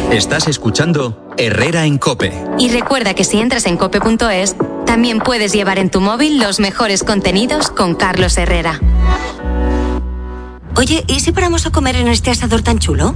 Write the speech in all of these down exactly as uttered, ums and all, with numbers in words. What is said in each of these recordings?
Estás escuchando Herrera en COPE. Y recuerda que si entras en cope punto es, también puedes llevar en tu móvil los mejores contenidos con Carlos Herrera. Oye, ¿y si paramos a comer en este asador tan chulo?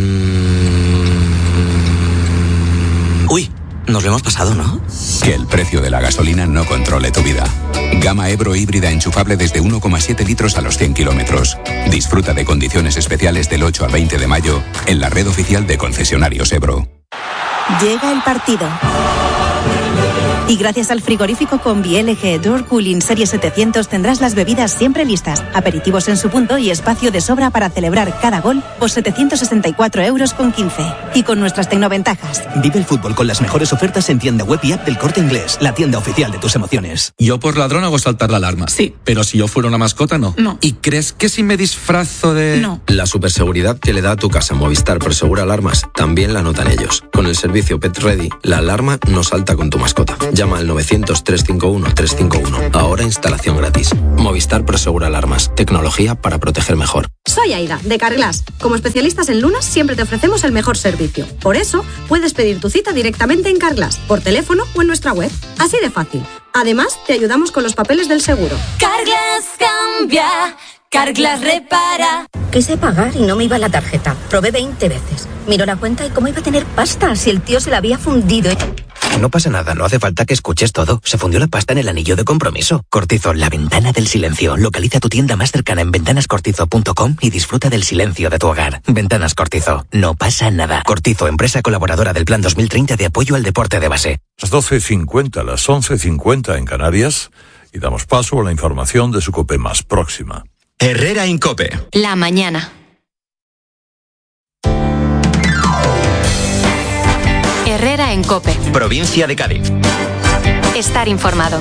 Um... Uy, nos lo hemos pasado, ¿no? Que el precio de la gasolina no controle tu vida. Gama Ebro híbrida enchufable desde uno coma siete litros a los cien kilómetros. Disfruta de condiciones especiales del ocho al veinte de mayo en la red oficial de concesionarios Ebro. Llega el partido. Y gracias al frigorífico Combi L G Door Cooling Serie setecientos tendrás las bebidas siempre listas, aperitivos en su punto y espacio de sobra para celebrar cada gol por setecientos sesenta y cuatro euros con quince. Y con nuestras tecnoventajas. Vive el fútbol con las mejores ofertas en tienda web y app del Corte Inglés, la tienda oficial de tus emociones. Yo por ladrón hago saltar la alarma. Sí. Pero si yo fuera una mascota, no. No. ¿Y crees que si me disfrazo de...? No. La superseguridad que le da a tu casa Movistar Prosegura Alarmas también la notan ellos. Con el servicio Pet Ready, la alarma no salta con tu mascota. Llama al novecientos, trescientos cincuenta y uno, trescientos cincuenta y uno. Ahora instalación gratis. Movistar Prosegura Alarmas. Tecnología para proteger mejor. Soy Aida, de Carglass. Como especialistas en lunas, siempre te ofrecemos el mejor servicio. Por eso, puedes pedir tu cita directamente en Carglass, por teléfono o en nuestra web. Así de fácil. Además, te ayudamos con los papeles del seguro. Carglass cambia, Carglass repara. Quise pagar y no me iba la tarjeta. Probé veinte veces. Miró la cuenta y cómo iba a tener pasta si el tío se la había fundido. No pasa nada, no hace falta que escuches todo. Se fundió la pasta en el anillo de compromiso. Cortizo, la ventana del silencio. Localiza tu tienda más cercana en ventanas cortizo punto com y disfruta del silencio de tu hogar. Ventanas Cortizo, no pasa nada. Cortizo, empresa colaboradora del Plan dos mil treinta de apoyo al deporte de base. Las doce cincuenta, las once cincuenta en Canarias, y damos paso a la información de su COPE más próxima. Herrera en COPE. La mañana. Herrera en COPE. Provincia de Cádiz. Estar informado.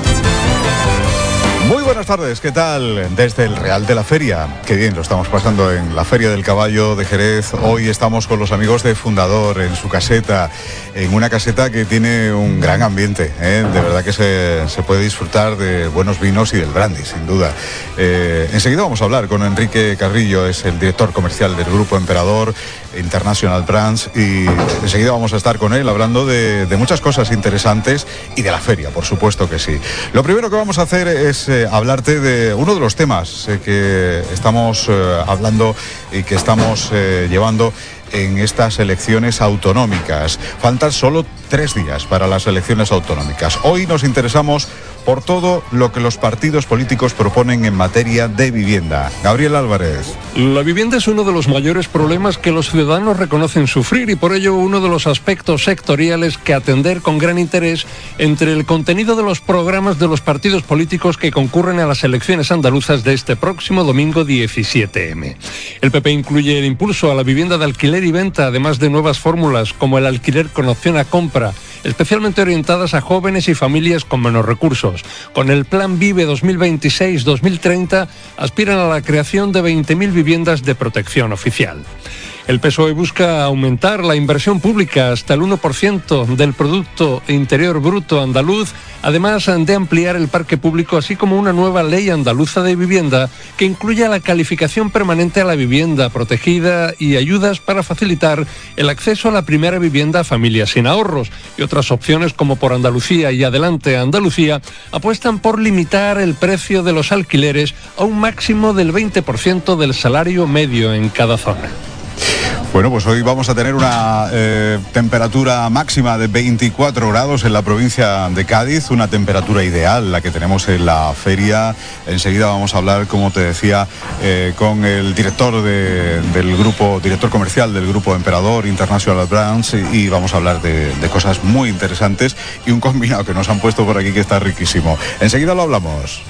Muy buenas tardes, ¿qué tal? Desde el Real de la Feria. Qué bien, lo estamos pasando en la Feria del Caballo de Jerez. Hoy estamos con los amigos de Fundador en su caseta, en una caseta que tiene un gran ambiente, ¿eh? De verdad que se, se puede disfrutar de buenos vinos y del brandy, sin duda. Eh, enseguida vamos a hablar con Enrique Carrillo, es el director comercial del Grupo Emperador International Brands, y enseguida vamos a estar con él hablando de, de muchas cosas interesantes y de la feria, por supuesto que sí. Lo primero que vamos a hacer es eh, hablarte de uno de los temas eh, que estamos eh, hablando y que estamos eh, llevando en estas elecciones autonómicas. Faltan solo tres días para las elecciones autonómicas. Hoy nos interesamos por todo lo que los partidos políticos proponen en materia de vivienda. Gabriel Álvarez. La vivienda es uno de los mayores problemas que los ciudadanos reconocen sufrir y por ello uno de los aspectos sectoriales que atender con gran interés entre el contenido de los programas de los partidos políticos que concurren a las elecciones andaluzas de este próximo domingo diecisiete eme. El P P incluye el impulso a la vivienda de alquiler y venta, además de nuevas fórmulas como el alquiler con opción a compra, especialmente orientadas a jóvenes y familias con menos recursos. Con el Plan Vive dos mil veintiséis dos mil treinta aspiran a la creación de veinte mil viviendas de protección oficial. El P S O E busca aumentar la inversión pública hasta el uno por ciento del Producto Interior Bruto andaluz, además de ampliar el parque público, así como una nueva ley andaluza de vivienda que incluya la calificación permanente a la vivienda protegida y ayudas para facilitar el acceso a la primera vivienda a familias sin ahorros. Y otras opciones como Por Andalucía y Adelante Andalucía apuestan por limitar el precio de los alquileres a un máximo del veinte por ciento del salario medio en cada zona. Bueno, pues hoy vamos a tener una eh, temperatura máxima de veinticuatro grados en la provincia de Cádiz, una temperatura ideal, la que tenemos en la feria. Enseguida vamos a hablar, como te decía, eh, con el director de, del grupo, director comercial del Grupo Emperador International Brands, y, y vamos a hablar de, de cosas muy interesantes y un combinado que nos han puesto por aquí que está riquísimo. Enseguida lo hablamos.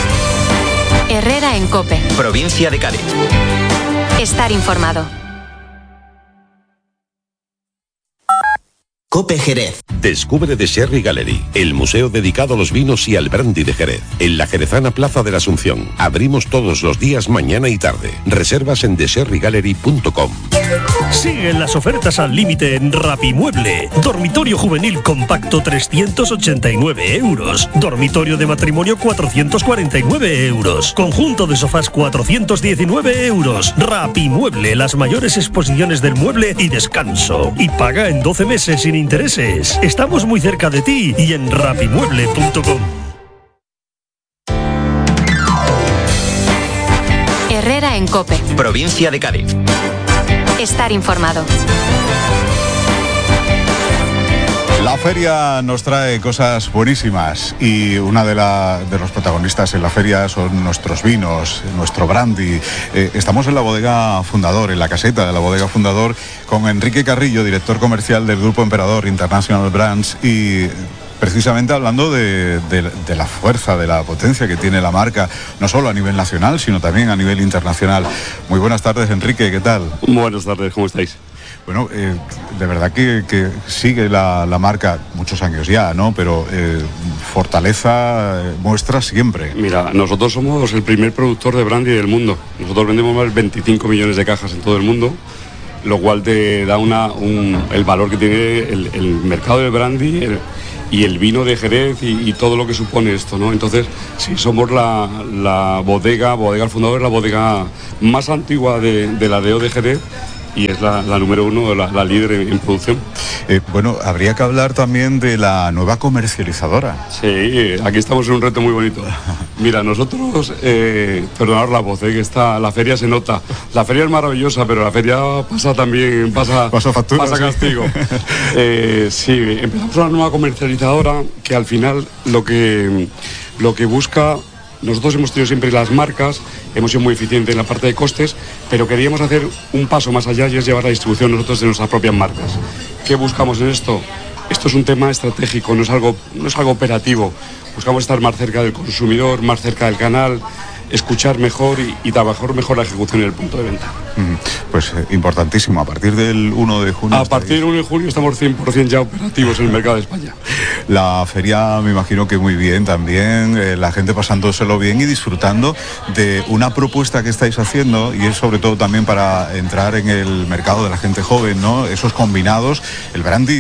Herrera en COPE. Provincia de Cádiz. Estar informado. COPE Jerez. Descubre The Sherry Gallery, el museo dedicado a los vinos y al brandy de Jerez, en la jerezana Plaza de la Asunción. Abrimos todos los días, mañana y tarde. Reservas en the sherry gallery punto com. Siguen las ofertas al límite en Rapimueble. Dormitorio juvenil compacto trescientos ochenta y nueve euros. Dormitorio de matrimonio cuatrocientos cuarenta y nueve euros. Conjunto de sofás cuatrocientos diecinueve euros. Rapimueble, las mayores exposiciones del mueble y descanso. Y paga en doce meses sin intereses. Estamos muy cerca de ti y en rapimueble punto com. Herrera en COPE. Provincia de Cádiz. Estar informado. La feria nos trae cosas buenísimas y una de, la, de los protagonistas en la feria son nuestros vinos, nuestro brandy. Eh, estamos en la bodega Fundador, en la caseta de la bodega Fundador, con Enrique Carrillo, director comercial del Grupo Emperador International Brands, y precisamente hablando de, de, de la fuerza, de la potencia que tiene la marca, no solo a nivel nacional, sino también a nivel internacional. Muy buenas tardes, Enrique, ¿qué tal? Buenas tardes, ¿cómo estáis? Bueno, eh, de verdad que, que sigue la, la marca muchos años ya, ¿no? Pero eh, fortaleza eh, muestra siempre. Mira, nosotros somos el primer productor de brandy del mundo. Nosotros vendemos más de veinticinco millones de cajas en todo el mundo, lo cual te da una, un, el valor que tiene el, el mercado del brandy el, y el vino de Jerez y, y todo lo que supone esto, ¿no? Entonces, sí, somos la, la bodega, bodega Fundador, la bodega más antigua de, de la D O de Jerez, y es la, la número uno, la, la líder en, en producción. Eh, bueno, habría que hablar también de la nueva comercializadora. Sí, aquí estamos en un reto muy bonito. Mira, nosotros, eh, perdonad la voz, eh, que está, la feria se nota. La feria es maravillosa, pero la feria pasa también, pasa, pasa, factura, pasa castigo. Sí. Eh, sí, empezamos una nueva comercializadora que al final lo que, lo que busca... Nosotros hemos tenido siempre las marcas, hemos sido muy eficientes en la parte de costes, pero queríamos hacer un paso más allá y es llevar la distribución nosotros de nuestras propias marcas. ¿Qué buscamos en esto? Esto es un tema estratégico, no es algo, no es algo operativo. Buscamos estar más cerca del consumidor, más cerca del canal, escuchar mejor y, y trabajar mejor la ejecución en el punto de venta. Pues eh, importantísimo, a partir del uno de junio... A partir del uno de junio estamos cien por ciento ya operativos en el mercado de España. La feria me imagino que muy bien también, eh, la gente pasándoselo bien y disfrutando de una propuesta que estáis haciendo, y es sobre todo también para entrar en el mercado de la gente joven, ¿no? Esos combinados, el brandy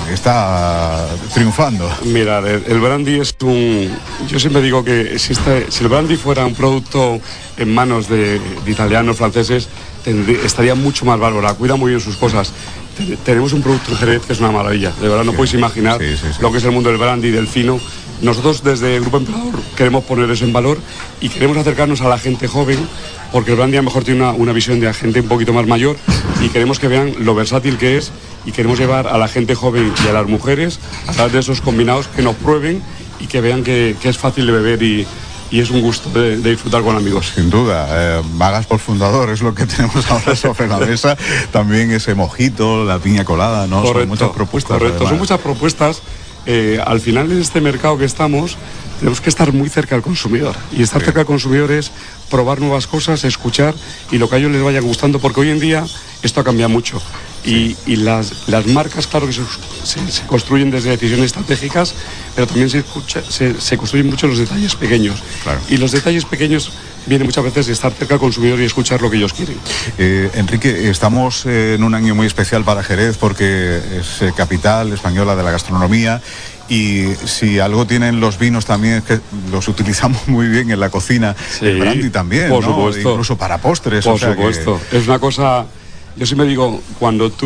está triunfando. Mira, el, el brandy es un... Yo siempre digo que si, este, si el brandy fuera un producto en manos de, de italianos, franceses, tendría, estaría mucho más valorado, cuida muy bien sus cosas. Tenemos un producto en Jerez que es una maravilla, de verdad no sí, podéis imaginar sí, sí, sí. lo que es el mundo del brandy y del fino. Nosotros desde el Grupo Emperador queremos poner eso en valor y queremos acercarnos a la gente joven, porque el brandy a lo mejor tiene una, una visión de la gente un poquito más mayor y queremos que vean lo versátil que es, y queremos llevar a la gente joven y a las mujeres a través de esos combinados, que nos prueben y que vean que, que es fácil de beber y y es un gusto de, de disfrutar con amigos. Sin duda, eh, Vagas por Fundador es lo que tenemos ahora sobre la mesa, también ese mojito, la piña colada, ¿no? Correcto, son muchas propuestas. Correcto, además. son muchas propuestas. Eh, al final en este mercado que estamos tenemos que estar muy cerca del consumidor, y estar sí. cerca del consumidor es probar nuevas cosas, escuchar y lo que a ellos les vaya gustando, porque hoy en día esto ha cambiado mucho. Y, y las, las marcas, claro que se, se, se construyen desde decisiones estratégicas, pero también se, escucha, se, se construyen mucho los detalles pequeños. Claro. Y los detalles pequeños vienen muchas veces de estar cerca del consumidor y escuchar lo que ellos quieren. Eh, Enrique, estamos en un año muy especial para Jerez, porque es eh, capital española de la gastronomía. Y si algo tienen los vinos también es que los utilizamos muy bien en la cocina, sí, el brandy también, por ¿no? supuesto. Incluso para postres. Por o sea supuesto. Que... Es una cosa, yo siempre digo, cuando tú,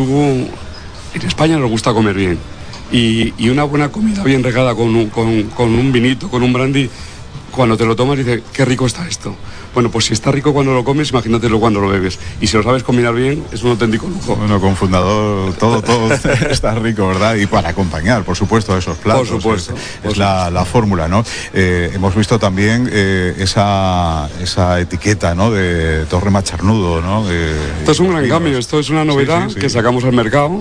en España nos gusta comer bien, y, y una buena comida bien regada con un, con, con un vinito, con un brandy, cuando te lo tomas dices, qué rico está esto. Bueno, pues si está rico cuando lo comes, imagínatelo cuando lo bebes. Y si lo sabes combinar bien, es un auténtico lujo. Bueno, con Fundador todo, todo está rico, ¿verdad? Y para acompañar, por supuesto, a esos platos. Por supuesto. Es, por es la, la fórmula, ¿no? Eh, hemos visto también eh, esa, esa etiqueta, ¿no? De Torre Macharnudo, ¿no? De, esto es un gran cambio, esto es una novedad sí, sí, sí. que sacamos al mercado.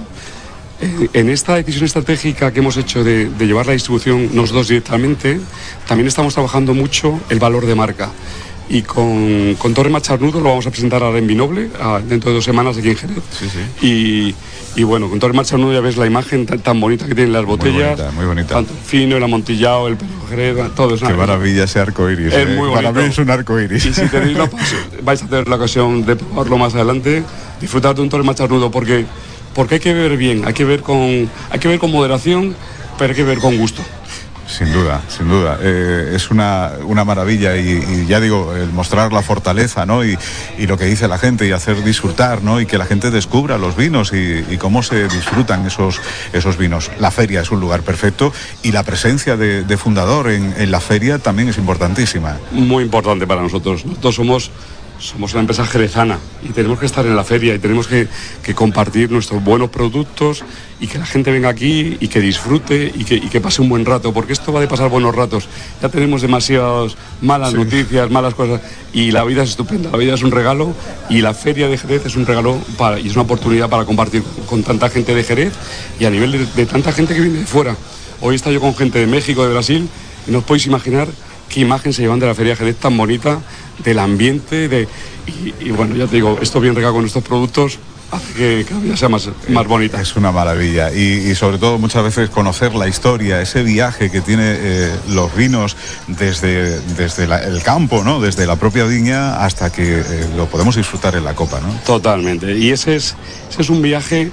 En esta decisión estratégica que hemos hecho de, de llevar la distribución nosotros directamente, también estamos trabajando mucho el valor de marca. y con, con Torre Macharnudo lo vamos a presentar ahora en Vinoble, a, dentro de dos semanas aquí en Jerez. Sí, sí. Y, y bueno, con Torre Macharnudo ya ves la imagen tan, tan bonita que tienen las botellas. Muy bonita, muy bonita. Tanto el fino, el amontillado, el pelo Jerez, todo eso. Qué maravilla ese arco iris. Es eh. muy bonito. Para mí es un arco iris. Y si tenéis la, vais a tener la ocasión de probarlo más adelante, disfrutar de un Torre Macharnudo, porque, porque hay que beber bien, hay que beber con, hay que beber con moderación, pero hay que beber con gusto. Sin duda, sin duda. Eh, es una, una maravilla y, y ya digo, el mostrar la fortaleza, ¿no? Y, y lo que dice la gente y hacer disfrutar, ¿no? Y que la gente descubra los vinos y, y cómo se disfrutan esos, esos vinos. La feria es un lugar perfecto y la presencia de, de Fundador en, en la feria también es importantísima. Muy importante para nosotros. Nosotros somos... Somos una empresa jerezana y tenemos que estar en la feria y tenemos que, que compartir nuestros buenos productos y que la gente venga aquí y que disfrute y que, y que pase un buen rato, porque esto va de pasar buenos ratos. Ya tenemos demasiadas malas sí. noticias, malas cosas, y la vida es estupenda, la vida es un regalo y la feria de Jerez es un regalo para, y es una oportunidad para compartir con tanta gente de Jerez y a nivel de, de tanta gente que viene de fuera. Hoy está yo con gente de México, de Brasil, y no os podéis imaginar qué imagen se llevan de la feria de Jerez tan bonita, del ambiente, de y, y bueno, ya te digo, esto bien regado con nuestros productos hace que cada día sea más, más bonita. Es una maravilla y, y sobre todo muchas veces conocer la historia, ese viaje que tiene eh, los vinos desde, desde la, el campo, ¿no? Desde la propia viña hasta que eh, lo podemos disfrutar en la copa, ¿no? Totalmente, y ese es, ese es un viaje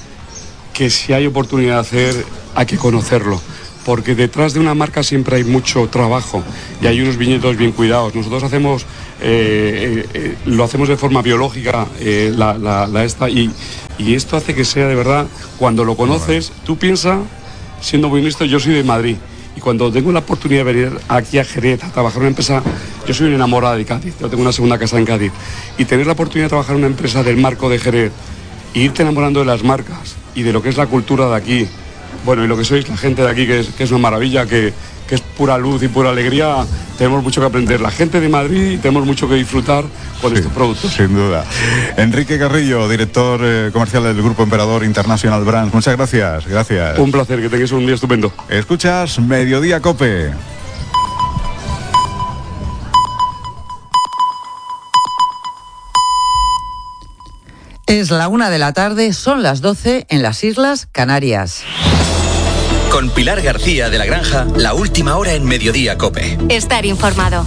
que si hay oportunidad de hacer hay que conocerlo, porque detrás de una marca siempre hay mucho trabajo y hay unos viñedos bien cuidados. Nosotros hacemos, eh, eh, lo hacemos de forma biológica, eh, la, la, la esta, y, y esto hace que sea de verdad, cuando lo conoces, tú piensas, siendo muy honesto, yo soy de Madrid, y cuando tengo la oportunidad de venir aquí a Jerez a trabajar en una empresa, yo soy una enamorada de Cádiz, yo tengo una segunda casa en Cádiz, y tener la oportunidad de trabajar en una empresa del marco de Jerez, e irte enamorando de las marcas y de lo que es la cultura de aquí, bueno, y lo que sois la gente de aquí, que es, que es una maravilla, que, que es pura luz y pura alegría, tenemos mucho que aprender. La gente de Madrid, tenemos mucho que disfrutar con sí, estos productos. Sin duda. Enrique Carrillo, director eh, comercial del Grupo Emperador International Brands, muchas gracias. Gracias. Un placer, que tengáis un día estupendo. Escuchas Mediodía Cope. Es la una de la tarde, son las doce en las Islas Canarias. Con Pilar García de la Granja, la última hora en Mediodía Cope. Estar informado.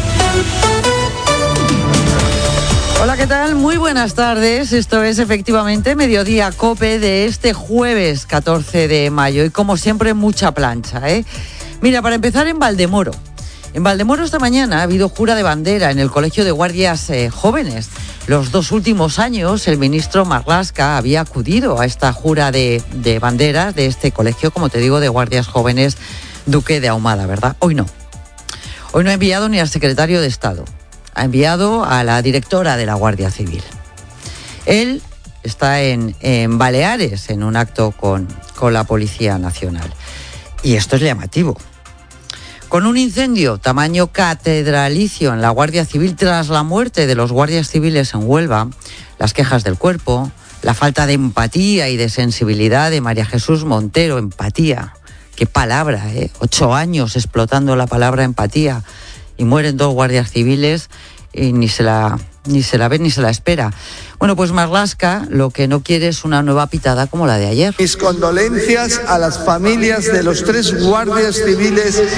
Hola, ¿qué tal? Muy buenas tardes. Esto es efectivamente Mediodía Cope de este jueves catorce de mayo. Y como siempre, mucha plancha, ¿eh? Mira, para empezar en Valdemoro. En Valdemoro esta mañana ha habido jura de bandera en el Colegio de Guardias eh, Jóvenes. Los dos últimos años el ministro Marlaska había acudido a esta jura de, de banderas de este colegio, como te digo, de Guardias Jóvenes Duque de Ahumada, ¿verdad? Hoy no. Hoy no ha enviado ni al secretario de Estado. Ha enviado a la directora de la Guardia Civil. Él está en, en Baleares en un acto con, con la Policía Nacional. Y esto es llamativo. Con un incendio tamaño catedralicio en la Guardia Civil tras la muerte de los guardias civiles en Huelva, las quejas del cuerpo, la falta de empatía y de sensibilidad de María Jesús Montero, empatía, qué palabra, ¿eh? Ocho años explotando la palabra empatía y mueren dos guardias civiles y ni se la, ni se la ve ni se la espera. Bueno, pues Marlaska lo que no quiere es una nueva pitada como la de ayer. Mis condolencias a las familias de los tres guardias civiles. Se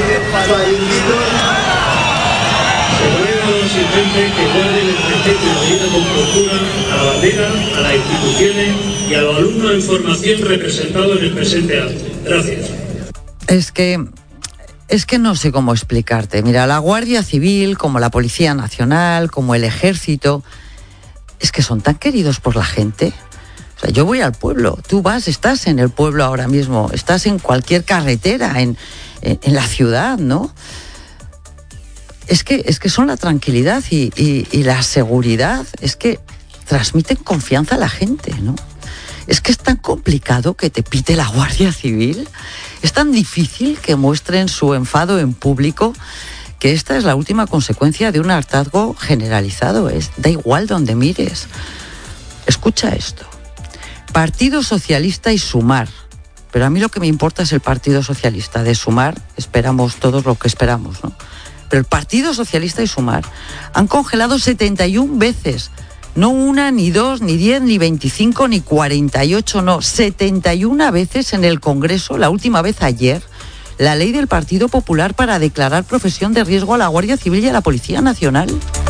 ruega a los asistentes que guarden el respeto y la vida con postura a la bandera, a las instituciones y a los alumnos en formación representados en el presente acto. Gracias. Es que... Es que no sé cómo explicarte. Mira, la Guardia Civil, como la Policía Nacional, como el Ejército, es que son tan queridos por la gente. O sea, yo voy al pueblo, tú vas, estás en el pueblo ahora mismo, estás en cualquier carretera, en, en, en la ciudad, ¿no? Es que, es que son la tranquilidad y, y, y la seguridad, es que transmiten confianza a la gente, ¿no? Es que es tan complicado que te pite la Guardia Civil, es tan difícil que muestren su enfado en público, que esta es la última consecuencia de un hartazgo generalizado. Es, da igual donde mires. Escucha esto. Partido Socialista y Sumar. Pero a mí lo que me importa es el Partido Socialista. De Sumar esperamos todos lo que esperamos, ¿no? Pero el Partido Socialista y Sumar han congelado setenta y una veces. No una, ni dos, ni diez, ni veinticinco, ni cuarenta y ocho, no. setenta y una veces en el Congreso, la última vez ayer, la ley del Partido Popular para declarar profesión de riesgo a la Guardia Civil y a la Policía Nacional.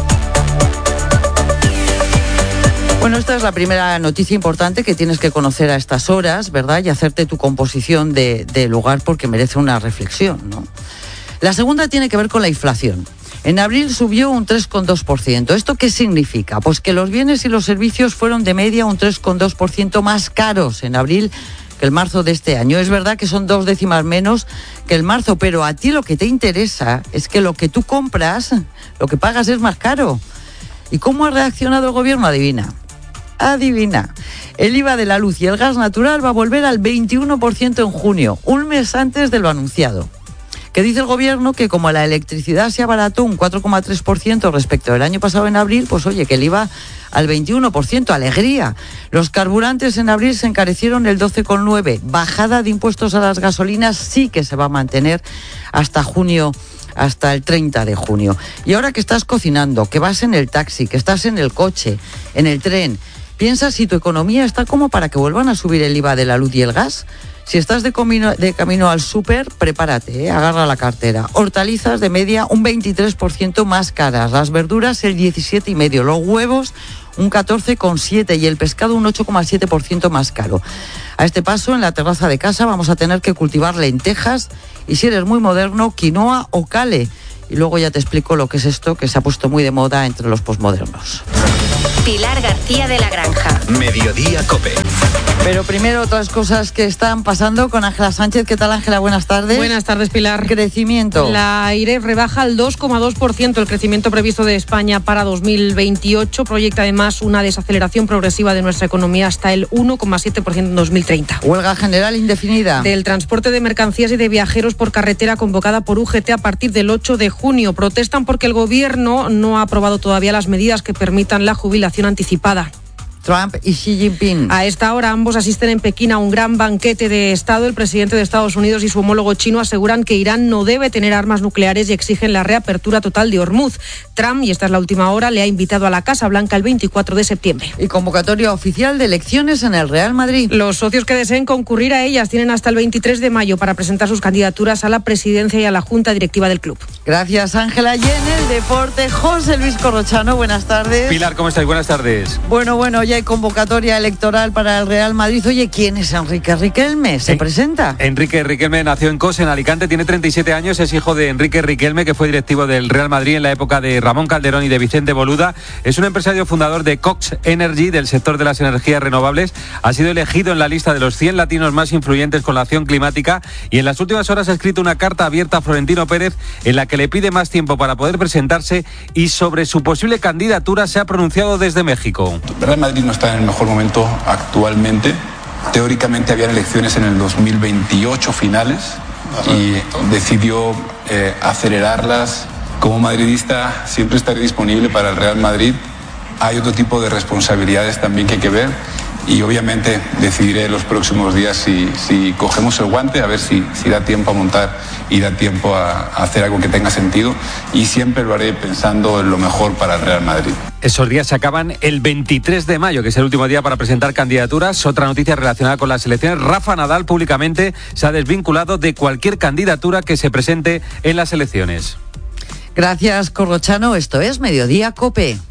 Bueno, esta es la primera noticia importante que tienes que conocer a estas horas, ¿verdad? Y hacerte tu composición de, de lugar porque merece una reflexión, ¿no? La segunda tiene que ver con la inflación. En abril subió un tres coma dos por ciento. ¿Esto qué significa? Pues que los bienes y los servicios fueron de media un tres coma dos por ciento más caros en abril que el marzo de este año. Es verdad que son dos décimas menos que el marzo, pero a ti lo que te interesa es que lo que tú compras, lo que pagas es más caro. ¿Y cómo ha reaccionado el gobierno? Adivina. Adivina. El I V A de la luz y el gas natural va a volver al veintiuno por ciento en junio, un mes antes de lo anunciado. Que dice el gobierno que como la electricidad se abarató un cuatro coma tres por ciento respecto del año pasado en abril, pues oye, que el I V A al veintiuno por ciento, alegría. Los carburantes en abril se encarecieron el doce coma nueve por ciento. Bajada de impuestos a las gasolinas sí que se va a mantener hasta junio, hasta el treinta de junio. Y ahora que estás cocinando, que vas en el taxi, que estás en el coche, en el tren, piensa si tu economía está como para que vuelvan a subir el I V A de la luz y el gas. Si estás de camino, de camino al súper, prepárate, ¿eh? Agarra la cartera. Hortalizas de media un veintitrés por ciento más caras, las verduras el diecisiete coma cinco por ciento, los huevos un catorce coma siete por ciento y el pescado un ocho coma siete por ciento más caro. A este paso, en la terraza de casa vamos a tener que cultivar lentejas y, si eres muy moderno, quinoa o cale. Y luego ya te explico lo que es esto, que se ha puesto muy de moda entre los posmodernos. Pilar García de la Granja. Mediodía COPE. Pero primero otras cosas que están pasando con Ángela Sánchez. ¿Qué tal, Ángela? Buenas tardes. Buenas tardes, Pilar. Crecimiento. La AIRE rebaja al dos coma dos por ciento el crecimiento previsto de España para dos mil veintiocho. Proyecta además una desaceleración progresiva de nuestra economía hasta el uno coma siete por ciento en dos mil treinta. Huelga general indefinida. Del transporte de mercancías y de viajeros por carretera convocada por U G T a partir del ocho de junio. Protestan porque el gobierno no ha aprobado todavía las medidas que permitan la jubilación anticipada. Trump y Xi Jinping. A esta hora ambos asisten en Pekín a un gran banquete de Estado. El presidente de Estados Unidos y su homólogo chino aseguran que Irán no debe tener armas nucleares y exigen la reapertura total de Hormuz. Trump, y esta es la última hora, le ha invitado a la Casa Blanca el veinticuatro de septiembre. Y convocatoria oficial de elecciones en el Real Madrid. Los socios que deseen concurrir a ellas tienen hasta el veintitrés de mayo para presentar sus candidaturas a la presidencia y a la junta directiva del club. Gracias, Ángela. Y en el deporte, José Luis Corrochano, buenas tardes. Pilar, ¿cómo estáis? Buenas tardes. Bueno, bueno, ya hay convocatoria electoral para el Real Madrid. Oye, ¿quién es Enrique Riquelme? ¿Se en, presenta? Enrique Riquelme nació en Cos, en Alicante, tiene treinta y siete años, es hijo de Enrique Riquelme, que fue directivo del Real Madrid en la época de Ramón Calderón y de Vicente Boluda. Es un empresario fundador de Cox Energy, del sector de las energías renovables. Ha sido elegido en la lista de los cien latinos más influyentes con la acción climática y en las últimas horas ha escrito una carta abierta a Florentino Pérez en la que le pide más tiempo para poder presentarse, y sobre su posible candidatura se ha pronunciado desde México. El Real Madrid no está en el mejor momento actualmente. Teóricamente habían elecciones en el dos mil veintiocho finales y decidió eh, acelerarlas. Como madridista siempre estaré disponible para el Real Madrid. Hay otro tipo de responsabilidades también que hay que ver y obviamente decidiré en los próximos días si, si cogemos el guante, a ver si, si da tiempo a montar y da tiempo a, a hacer algo que tenga sentido, y siempre lo haré pensando en lo mejor para el Real Madrid. Esos días se acaban el veintitrés de mayo, que es el último día para presentar candidaturas. Otra noticia relacionada con las elecciones: Rafa Nadal públicamente se ha desvinculado de cualquier candidatura que se presente en las elecciones. Gracias, Corrochano. Esto es Mediodía COPE.